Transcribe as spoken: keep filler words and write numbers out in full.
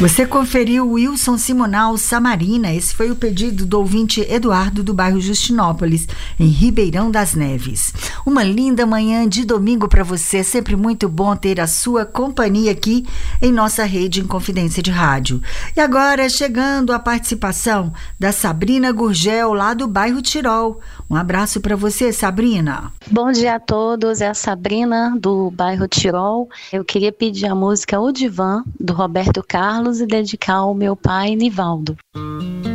Você conferiu o Wilson Simonal Samarina. Esse foi o pedido do ouvinte Eduardo do bairro Justinópolis, em Ribeirão das Neves. Uma linda manhã de domingo para você. Sempre muito bom ter a sua companhia aqui em nossa rede Inconfidência de Rádio. E agora chegando a participação da Sabrina Gurgel, lá do bairro Tirol. Um abraço para você, Sabrina. Bom dia a todos, é a Sabrina do bairro Tirol. Eu queria pedir a música O Divã, do Roberto Carlos, e dedicar ao meu pai, Nivaldo.